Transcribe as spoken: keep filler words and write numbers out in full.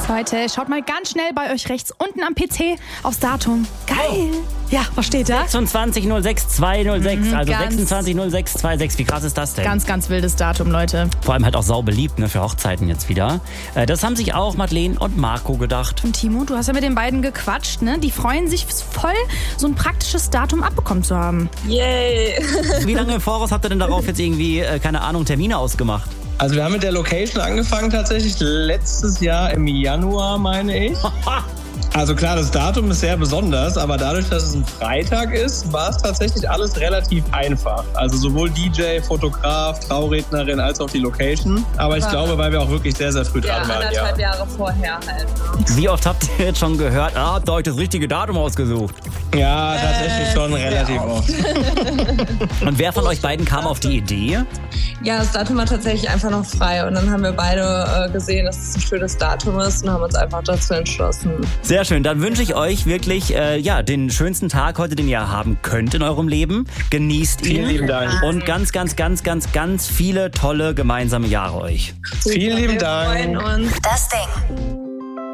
Leute, schaut mal ganz schnell bei euch rechts unten am P C aufs Datum. Geil. Ja, was steht da? sechsundzwanzig null sechs zweihundertsechs, Mhm, also ganz- sechsundzwanzig null sechs sechsundzwanzig. Wie krass ist das denn? Ganz, ganz wildes Datum, Leute. Vor allem halt auch sau beliebt, ne, für Hochzeiten jetzt wieder. Äh, das haben sich auch Madeleine und Marco gedacht. Und Timo, du hast ja mit den beiden gequatscht, ne? Die freuen sich voll, so ein praktisches Datum abbekommen zu haben. Yay! Wie lange im Voraus habt ihr denn darauf jetzt irgendwie, äh, keine Ahnung, Termine ausgemacht? Also wir haben mit der Location angefangen tatsächlich letztes Jahr im Januar, meine ich. Also klar, das Datum ist sehr besonders, aber dadurch, dass es ein Freitag ist, war es tatsächlich alles relativ einfach. Also sowohl D J, Fotograf, Traurednerin als auch die Location. Aber ich Ja. glaube, weil wir auch wirklich sehr, sehr früh Ja, dran waren. Ja. anderthalb Jahre vorher halt. Wie oft habt ihr jetzt schon gehört, ah, habt ihr euch das richtige Datum ausgesucht? ja, tatsächlich schon relativ oft. Und wer von euch beiden kam auf die Idee? Ja, das Datum war tatsächlich einfach noch frei und dann haben wir beide äh, gesehen, dass es ein schönes Datum ist und haben uns einfach dazu entschlossen. Sehr schön, dann wünsche ich euch wirklich äh, ja, den schönsten Tag heute, den ihr haben könnt in eurem Leben. Genießt ihn. Vielen lieben Dank. Und ganz, ganz, ganz, ganz, ganz viele tolle gemeinsame Jahre euch. Vielen lieben Wir freuen Dank. uns. Das Ding.